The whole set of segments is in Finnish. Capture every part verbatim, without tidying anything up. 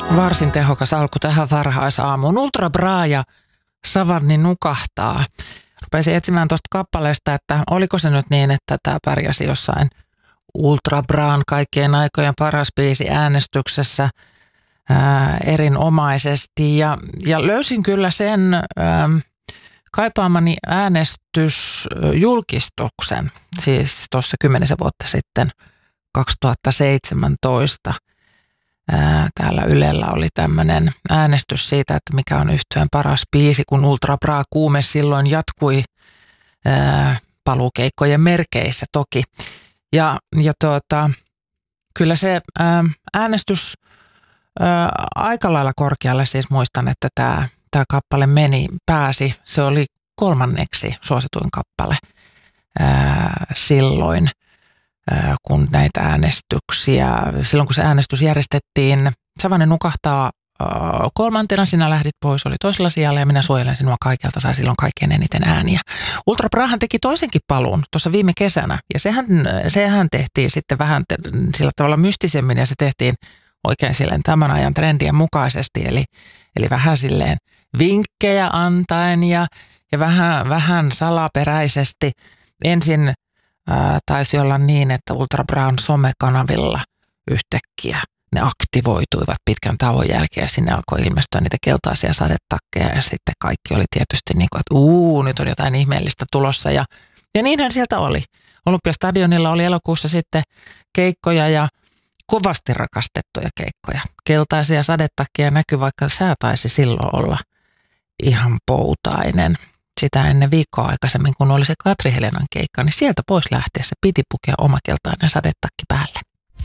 Varsin tehokas alku tähän varhaisaamuun. Ultra Bra ja Savanni nukahtaa. Rupesin etsimään tuosta kappaleesta, että oliko se nyt niin, että tämä pärjäsi jossain Ultra Braan kaikkien aikojen paras biisi äänestyksessä ää, erinomaisesti. Ja, ja löysin kyllä sen ää, kaipaamani äänestysjulkistuksen, siis tuossa kymmenisen vuotta sitten, kaksituhattaseitsemäntoista. Täällä Ylellä oli tämmöinen äänestys siitä, että mikä on yhtyeen paras biisi, kun Ultra Bra kuume silloin jatkui ää, paluukeikkojen merkeissä toki. Ja, ja tuota, kyllä se ää, äänestys ää, aika lailla korkealle, siis muistan, että tämä, tämä kappale meni, pääsi, se oli kolmanneksi suosituin kappale ää, silloin. Kun näitä äänestyksiä, silloin kun se äänestys järjestettiin, Savanni nukahtaa kolmantena, sinä lähdit pois, oli toisella sijalla ja minä suojelen sinua kaikelta, sai silloin kaikkein eniten ääniä. Ultra Brahan teki toisenkin paluun tuossa viime kesänä ja sehän, sehän tehtiin sitten vähän sillä tavalla mystisemmin ja se tehtiin oikein silleen tämän ajan trendien mukaisesti, eli, eli vähän silleen vinkkejä antaen ja, ja vähän, vähän salaperäisesti. Ensin Ää, taisi olla niin, että Ultra Braun somekanavilla yhtäkkiä ne aktivoituivat pitkän tauon jälkeen ja sinne alkoi ilmestyä niitä keltaisia sadetakkeja ja sitten kaikki oli tietysti niin kuin, että uu, nyt on jotain ihmeellistä tulossa ja, ja niinhän sieltä oli. Olympiastadionilla oli elokuussa sitten keikkoja ja kovasti rakastettuja keikkoja. Keltaisia sadetakkeja näkyi, vaikka sää taisi silloin olla ihan poutainen. Sitä ennen viikkoa aikaisemmin, kun oli se Katri Helenan keikka, niin sieltä pois lähteessä piti pukea oma keltainen sadetakki päälle.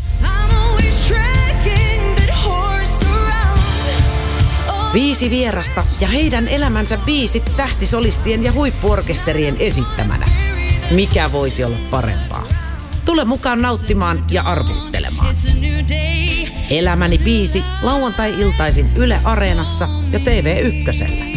Viisi vierasta ja heidän elämänsä biisit tähtisolistien ja huippuorkesterien esittämänä. Mikä voisi olla parempaa? Tule mukaan nauttimaan ja arvuuttelemaan. Elämäni biisi lauantai-iltaisin Yle Areenassa ja T V Ykkösellä.